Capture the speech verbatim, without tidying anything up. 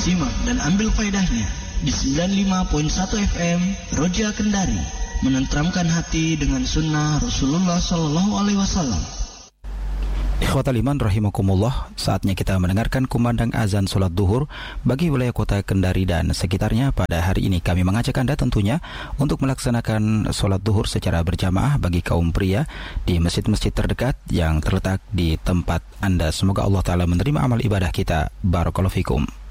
Simak dan ambil faedahnya di sembilan puluh lima koma satu F M Roja Kendari, menenteramkan hati dengan sunnah Rasulullah Sallallahu Alaihi Wasallam. Ikhwatal iman rahimakumullah, saatnya kita mendengarkan kumandang azan sholat duhur bagi wilayah kota Kendari dan sekitarnya. Pada hari ini kami mengajak Anda tentunya untuk melaksanakan sholat duhur secara berjamaah bagi kaum pria di masjid-masjid terdekat yang terletak di tempat Anda. Semoga Allah Ta'ala menerima amal ibadah kita. Barakallahu fikum.